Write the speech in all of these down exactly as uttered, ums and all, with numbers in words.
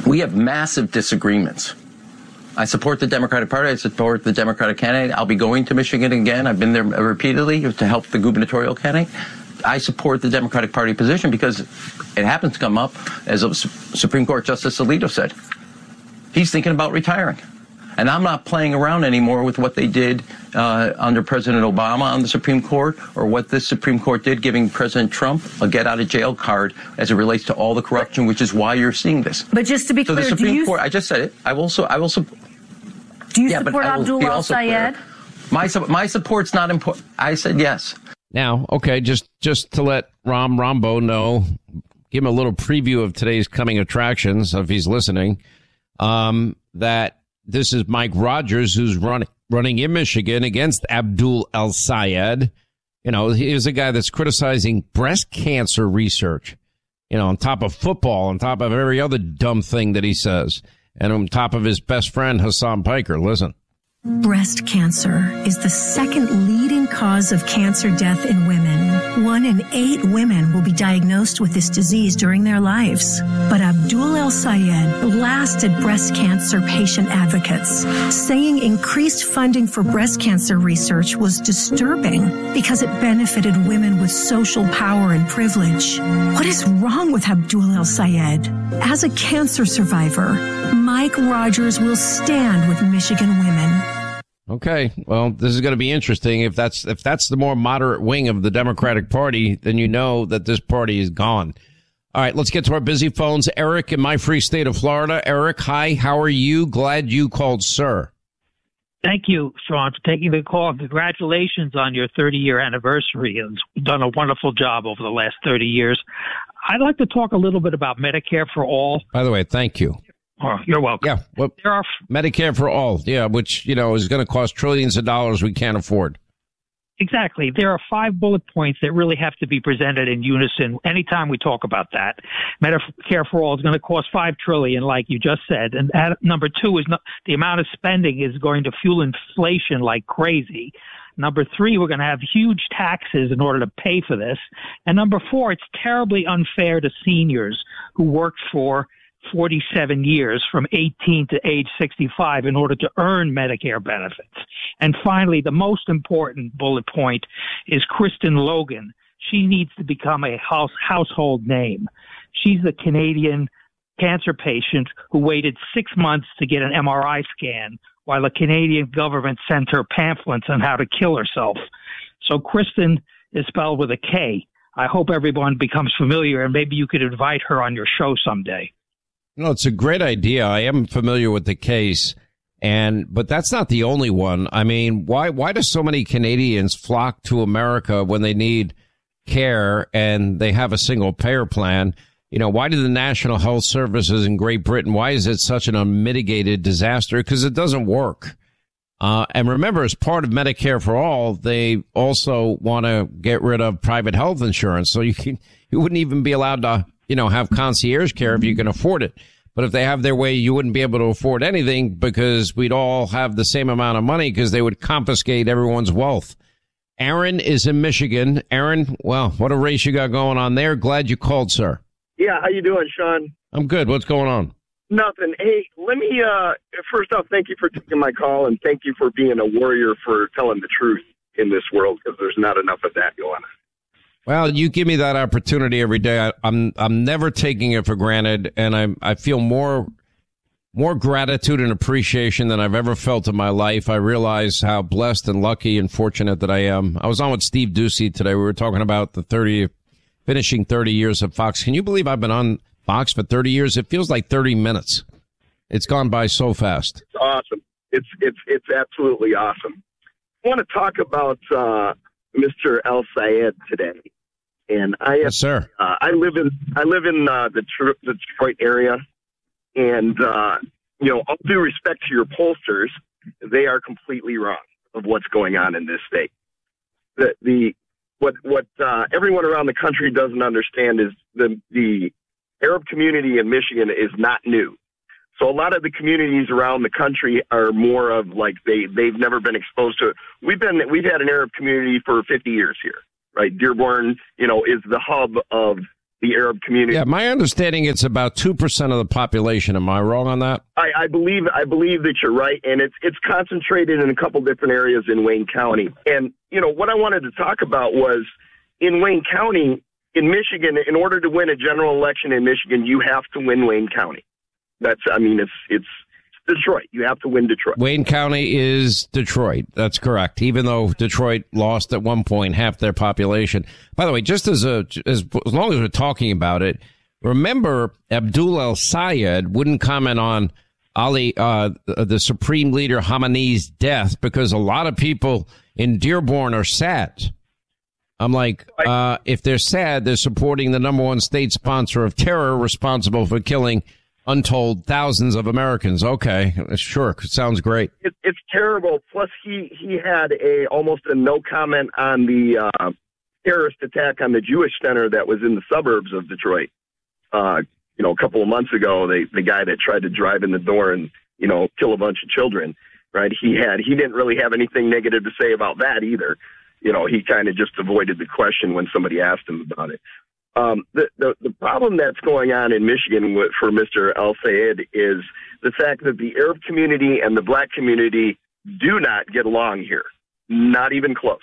we have massive disagreements. I support the Democratic Party. I support the Democratic candidate. I'll be going to Michigan again. I've been there repeatedly to help the gubernatorial candidate. I support the Democratic Party position because it happens to come up, as Supreme Court Justice Alito said. He's thinking about retiring. And I'm not playing around anymore with what they did uh, under President Obama on the Supreme Court, or what this Supreme Court did giving President Trump a get-out-of-jail card as it relates to all the corruption, which is why you're seeing this. But just to be so clear, the Supreme do you, Court, I just said it. I will also, I will support. Do you yeah, support Abdul El-Sayed? My my support's not important. I said yes. Now, okay, just just to let Ram Rambo know, give him a little preview of today's coming attractions, if he's listening, um, that this is Mike Rogers, who's running running in Michigan against Abdul El-Sayed. You know, he's a guy that's criticizing breast cancer research, you know, on top of football, on top of every other dumb thing that he says, and on top of his best friend, Hassan Piker. Listen. Breast cancer is the second leading cause of cancer death in women. One in eight women will be diagnosed with this disease during their lives. But Abdul El-Sayed blasted breast cancer patient advocates, saying increased funding for breast cancer research was disturbing because it benefited women with social power and privilege. What is wrong with Abdul El-Sayed? As a cancer survivor, Mike Rogers will stand with Michigan women. Okay, well, this is going to be interesting. If that's if that's the more moderate wing of the Democratic Party, then you know that this party is gone. All right, let's get to our busy phones. Eric in my free state of Florida. Eric, hi, how are you? Glad you called, sir. Thank you, Sean, for taking the call. Congratulations on your thirty-year anniversary. You've done a wonderful job over the last thirty years. I'd like to talk a little bit about Medicare for All. By the way, thank you. Oh, you're welcome. Yeah, well, there are Medicare for All, yeah, which, you know, is going to cost trillions of dollars we can't afford. Exactly. There are five bullet points that really have to be presented in unison anytime we talk about that. Medicare for All is going to cost five trillion dollars, like you just said. And at, number two is not, the amount of spending is going to fuel inflation like crazy. Number three, we're going to have huge taxes in order to pay for this. And number four, it's terribly unfair to seniors who worked for forty-seven years from eighteen to age sixty-five in order to earn Medicare benefits. And finally, the most important bullet point is Kristen Logan. She needs to become a house, household name. She's the Canadian cancer patient who waited six months to get an M R I scan while the Canadian government sent her pamphlets on how to kill herself. So Kristen is spelled with a K. I hope everyone becomes familiar, and maybe you could invite her on your show someday. No, it's a great idea. I am familiar with the case, and but that's not the only one. I mean, why why do so many Canadians flock to America when they need care and they have a single payer plan? You know, why do the National Health Services in Great Britain, why is it such an unmitigated disaster? Because it doesn't work. Uh, and remember, as part of Medicare for All, they also want to get rid of private health insurance. So you can, you wouldn't even be allowed to, you know, have concierge care if you can afford it. But if they have their way, you wouldn't be able to afford anything because we'd all have the same amount of money because they would confiscate everyone's wealth. Aaron is in Michigan. Aaron, well, what a race you got going on there. Glad you called, sir. Yeah, how you doing, Sean? I'm good. What's going on? Nothing. Hey, let me, uh, first off, thank you for taking my call, and thank you for being a warrior for telling the truth in this world, because there's not enough of that going on. Well, you give me that opportunity every day. I, I'm I'm never taking it for granted, and I I feel more more gratitude and appreciation than I've ever felt in my life. I realize how blessed and lucky and fortunate that I am. I was on with Steve Ducey today. We were talking about the thirty, finishing thirty years of Fox. Can you believe I've been on Fox for thirty years? It feels like thirty minutes. It's gone by so fast. It's awesome. It's it's it's absolutely awesome. I want to talk about uh, Mister El-Sayed today. And I, yes, sir. Uh, I live in I live in uh, the, Tr- the Detroit area, and uh, you know, all due respect to your pollsters, they are completely wrong of what's going on in this state. The the what what uh, everyone around the country doesn't understand is the the Arab community in Michigan is not new. So a lot of the communities around the country are more of like they they've never been exposed to it. We've been we've had an Arab community for fifty years here. Right, Dearborn, you know, is the hub of the Arab community. Yeah, my understanding it's about two percent of the population. Am I wrong on that? I, I believe I believe that you're right, and it's it's concentrated in a couple different areas in Wayne County. And you know what I wanted to talk about was in Wayne County, in Michigan. In order to win a general election in Michigan, you have to win Wayne County. That's I mean it's it's Detroit. You have to win Detroit. Wayne County is Detroit. That's correct. Even though Detroit lost at one point half their population. By the way, just as a as, as long as we're talking about it, remember Abdul El-Sayed wouldn't comment on Ali, uh, the Supreme Leader Khamenei's death because a lot of people in Dearborn are sad. I'm like, uh, if they're sad, they're supporting the number one state sponsor of terror responsible for killing untold thousands of Americans. Okay, sure, sounds great. It, it's terrible. Plus, he, he had a almost a no comment on the uh, terrorist attack on the Jewish center that was in the suburbs of Detroit. Uh, you know, a couple of months ago, they, the guy that tried to drive in the door and, you know, kill a bunch of children, right? He had he didn't really have anything negative to say about that either. You know, he kind of just avoided the question when somebody asked him about it. Um, the, the, the problem that's going on in Michigan with, for Mister El-Sayed is the fact that the Arab community and the black community do not get along here. Not even close,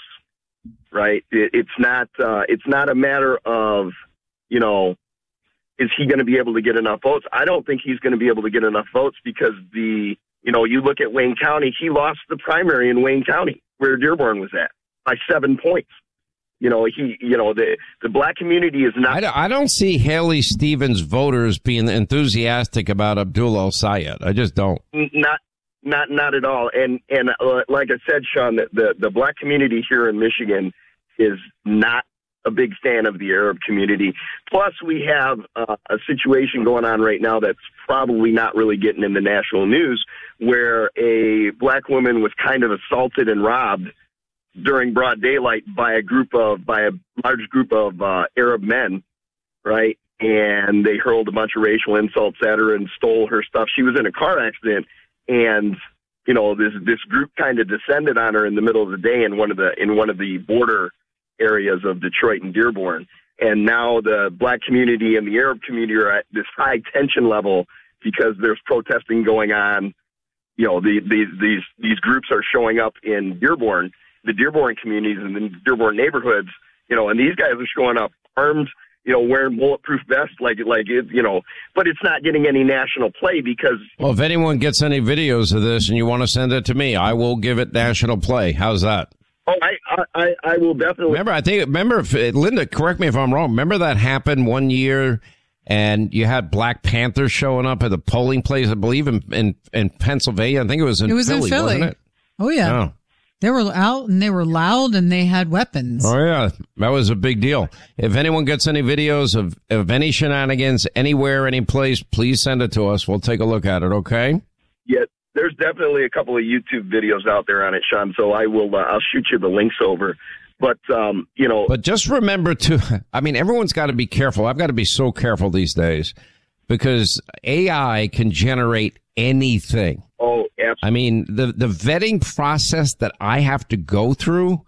right? It, it's not, uh, it's not a matter of, you know, is he going to be able to get enough votes? I don't think he's going to be able to get enough votes because the, you know, you look at Wayne County, he lost the primary in Wayne County where Dearborn was at by seven points. You know, he, you know, the, the black community is not. I don't see Haley Stevens voters being enthusiastic about Abdul El-Sayed. I just don't. Not, not, not at all. And, and uh, like I said, Sean, the, the, the black community here in Michigan is not a big fan of the Arab community. Plus, we have uh, a situation going on right now that's probably not really getting in the national news where a black woman was kind of assaulted and robbed during broad daylight by a group of, by a large group of uh, Arab men, right? And they hurled a bunch of racial insults at her and stole her stuff. She was in a car accident, and you know this this group kind of descended on her in the middle of the day in one of the in one of the border areas of Detroit and Dearborn. And now the black community and the Arab community are at this high tension level because there's protesting going on. You know, the, the, these these groups are showing up in Dearborn, the Dearborn communities and the Dearborn neighborhoods, you know, and these guys are showing up armed, you know, wearing bulletproof vests, like, like it, you know, but it's not getting any national play because. Well, if anyone gets any videos of this and you want to send it to me, I will give it national play. How's that? Oh, I, I, I will definitely. Remember, I think, remember, if, Linda, correct me if I'm wrong. Remember that happened one year and you had Black Panthers showing up at the polling place, I believe, in, in, in Pennsylvania. I think it was in Philly. It was Philly, in Philly. Wasn't it? Oh, yeah. Oh. They were out and they were loud and they had weapons. Oh, yeah. That was a big deal. If anyone gets any videos of, of any shenanigans anywhere, any place, please send it to us. We'll take a look at it, okay? Yeah, there's definitely a couple of YouTube videos out there on it, Sean, so I will, uh, I'll shoot you the links over. But, um, you know. But just remember to, I mean, everyone's got to be careful. I've got to be so careful these days because A I can generate anything. Oh, absolutely. I mean, the, the vetting process that I have to go through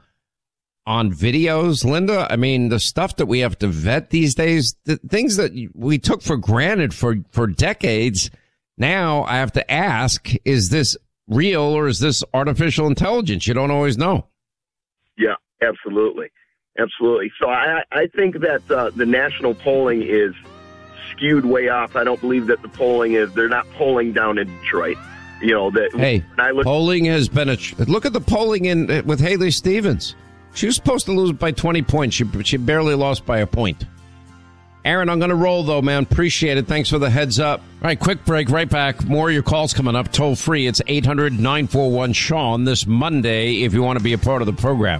on videos, Linda, I mean, the stuff that we have to vet these days, the things that we took for granted for, for decades, now I have to ask, is this real or is this artificial intelligence? You don't always know. Yeah, absolutely. Absolutely. So I, I think that uh, the national polling is skewed way off. I don't believe that the polling is, they're not polling down in Detroit. You know, that. Hey, I look, polling has been a, look at the polling in with Haley Stevens. She was supposed to lose by twenty points. She, she barely lost by a point. Aaron, I'm going to roll, though, man. Appreciate it. Thanks for the heads up. All right, quick break. Right back. More of your calls coming up. Toll free. It's eight hundred nine four one Sean this Monday if you want to be a part of the program.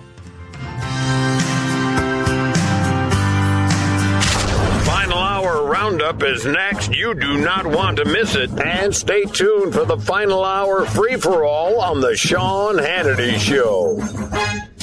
Final Hour Roundup is next. You do not want to miss it. And stay tuned for the Final Hour free-for-all on the Sean Hannity Show.